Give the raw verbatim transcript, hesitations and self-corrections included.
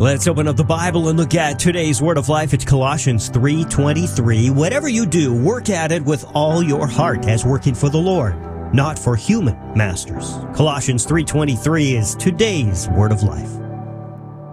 Let's open up the Bible and look at today's Word of Life. It's Colossians three twenty-three. Whatever you do, work at it with all your heart as working for the Lord, not for human masters. Colossians three twenty-three is today's Word of Life.